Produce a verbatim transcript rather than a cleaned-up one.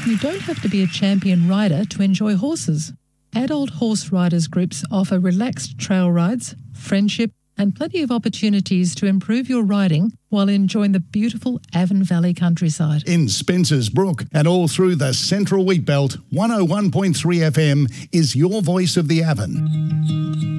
You don't have to be a champion rider to enjoy horses. Adult horse riders groups offer relaxed trail rides, friendship, and plenty of opportunities to improve your riding while enjoying the beautiful Avon Valley countryside. In Spencer's Brook and all through the Central Wheatbelt, one oh one point three F M is your voice of the Avon.